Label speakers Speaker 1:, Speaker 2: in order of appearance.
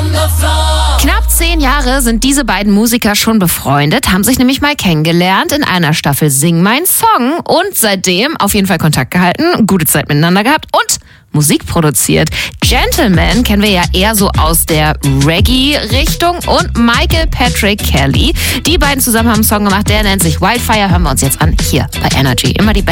Speaker 1: Knapp 10 Jahre sind diese beiden Musiker schon befreundet, haben sich nämlich mal kennengelernt in einer Staffel Sing Mein Song und seitdem auf jeden Fall Kontakt gehalten, gute Zeit miteinander gehabt und Musik produziert. Gentleman kennen wir ja eher so aus der Reggae-Richtung und Michael Patrick Kelly. Die beiden zusammen haben einen Song gemacht, der nennt sich Wildfire. Hören wir uns jetzt an, hier bei Energy. Immer die